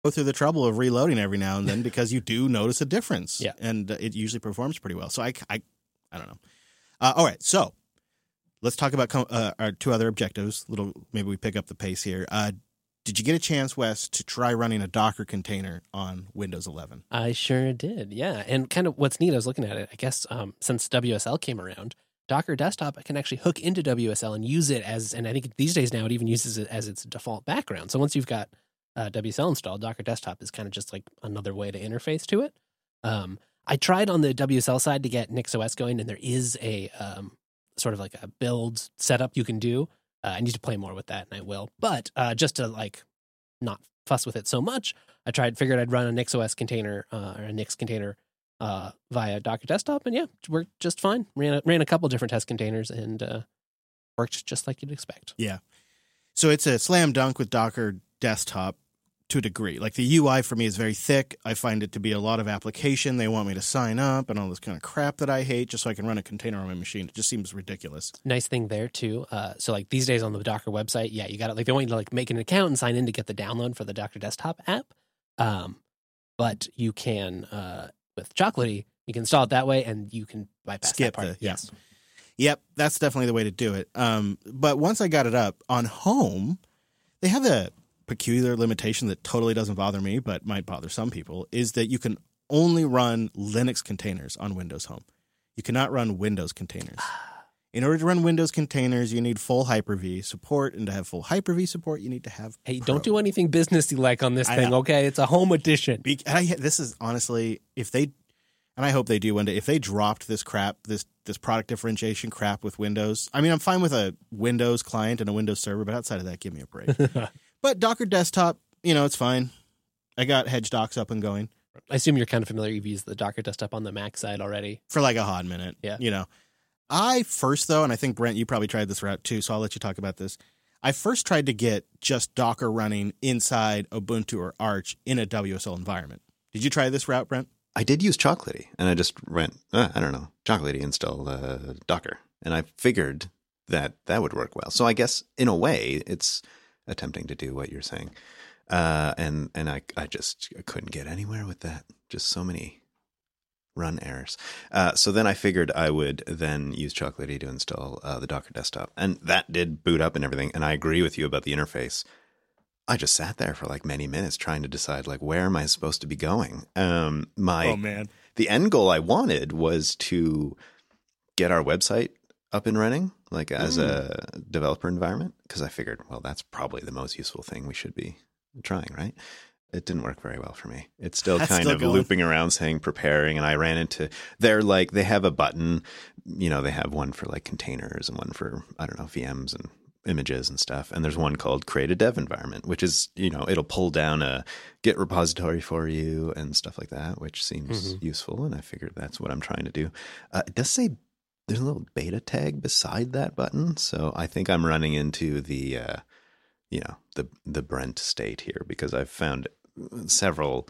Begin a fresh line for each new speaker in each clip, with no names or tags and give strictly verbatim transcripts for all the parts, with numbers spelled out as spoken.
go through the trouble of reloading every now and then because you do notice a difference.
Yeah.
And uh, it usually performs pretty well. So I, I, I don't know. Uh, all right. So let's talk about com- uh, our two other objectives. Little, maybe we pick up the pace here. Uh, did you get a chance, Wes, to try running a Docker container on Windows eleven?
I sure did, yeah. And kind of what's neat, I was looking at it, I guess um, since W S L came around, Docker Desktop can actually hook into W S L and use it as, and I think these days now it even uses it as its default background. So once you've got uh, W S L installed, Docker Desktop is kind of just like another way to interface to it. Um, I tried on the W S L side to get NixOS going, and there is a um, sort of like a build setup you can do. Uh, I need to play more with that, and I will. But uh, just to like not fuss with it so much, I tried, figured I'd run a NixOS container uh, or a Nix container uh, via Docker Desktop, and yeah, it worked just fine. Ran a, ran a couple different test containers, and uh, worked just like you'd expect.
Yeah. So it's a slam dunk with Docker Desktop to a degree. Like the U I for me is very thick. I find it to be a lot of application. They want me to sign up and all this kind of crap that I hate just so I can run a container on my machine. It just seems ridiculous.
Nice thing there too. Uh, so like these days on the Docker website, yeah, you got to like they want you to like make an account and sign in to get the download for the Docker Desktop app. Um, but you can uh, with Chocolatey, you can install it that way, and you can bypass
Skip
that part.
the yes. Yep, that's definitely the way to do it. Um, but once I got it up on home, they have a peculiar limitation that totally doesn't bother me, but might bother some people, is that you can only run Linux containers on Windows Home. You cannot run Windows containers. In order to run Windows containers, you need full Hyper-V support, and to have full Hyper-V support, you need to have
Hey,
Pro.
don't do anything businessy like on this
I
thing,
know.
okay? It's a home edition.
Be- and I, this is honestly, if they, and I hope they do one day, if they dropped this crap, this this product differentiation crap with Windows, I mean, I'm fine with a Windows client and a Windows server, but outside of that, give me a break. But Docker Desktop, you know, it's fine. I got Hedge Docs up and going.
I assume you're kind of familiar. You've used the Docker Desktop on the Mac side already.
For like a hot minute.
Yeah.
You know, I first, though, and I think, Brent, you probably tried this route too, so I'll let you talk about this. I first tried to get just Docker running inside Ubuntu or Arch in a W S L environment. Did you try this route, Brent?
I did use Chocolatey, and I just went, uh, I don't know, Chocolatey install uh, Docker. And I figured that that would work well. So I guess, in a way, it's attempting to do what you're saying. Uh, and and I, I just couldn't get anywhere with that. Just so many run errors. Uh, so then I figured I would then use Chocolatey to install uh, the Docker Desktop. And that did boot up and everything. And I agree with you about the interface. I just sat there for like many minutes trying to decide, like, where am I supposed to be going? Um, my
Oh, man.
The end goal I wanted was to get our website up and running, like as mm. a developer environment, because I figured, well, that's probably the most useful thing we should be trying, right? It didn't work very well for me. It's still that's kind still of going. Looping around saying preparing, and I ran into, they're like, they have a button, you know, they have one for like containers and one for, I don't know, V Ms and images and stuff. And there's one called create a dev environment, which is, you know, it'll pull down a Git repository for you and stuff like that, which seems mm-hmm. useful. And I figured that's what I'm trying to do. Uh, it does say there's a little beta tag beside that button. So I think I'm running into the, uh, you know, the, the Brent state here, because I've found several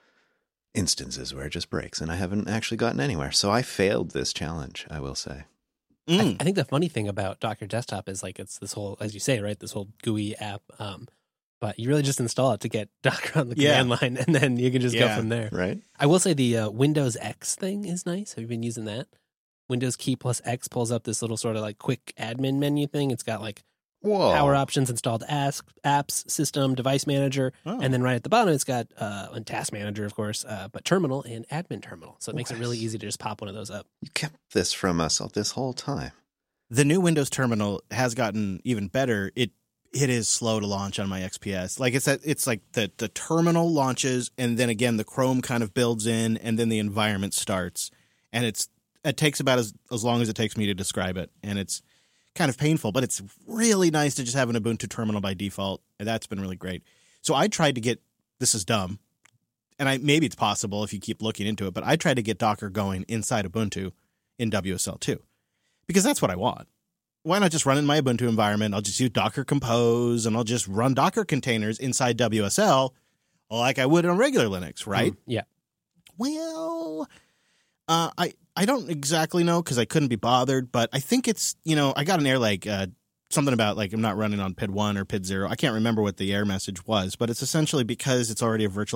instances where it just breaks and I haven't actually gotten anywhere. So I failed this challenge, I will say.
Mm. I, I think the funny thing about Docker Desktop is like it's this whole, as you say, right, this whole G U I app. Um, but you really just install it to get Docker on the
yeah.
command line, and then you can just
yeah.
go from there.
Right.
I will say the uh, Windows X thing is nice. Have you been using that? Windows key plus X pulls up this little sort of like quick admin menu thing. It's got like
Whoa.
Power options, installed ask, apps, system, device manager,
oh.
and then right at the bottom it's got uh, and task manager, of course, uh, but terminal and admin terminal. So it makes
what?
it really easy to just pop one of those up.
You kept this from us all this whole time.
The new Windows terminal has gotten even better. It it is slow to launch on my X P S. Like it's that it's like the the terminal launches, and then again the Chrome kind of builds in, and then the environment starts, and it's it takes about as as long as it takes me to describe it, and it's kind of painful, but it's really nice to just have an Ubuntu terminal by default, and that's been really great. So I tried to get this is dumb, and I maybe it's possible if you keep looking into it, but I tried to get Docker going inside Ubuntu in W S L too. Because that's what I want. Why not just run in my Ubuntu environment? I'll just use Docker Compose, and I'll just run Docker containers inside W S L like I would on regular Linux, right?
Mm, yeah.
Well, uh, I I don't exactly know because I couldn't be bothered, but I think it's, you know, I got an Airlag uh, something about like I'm not running on P I D one or P I D zero. I can't remember what the error message was, but it's essentially because it's already a virtual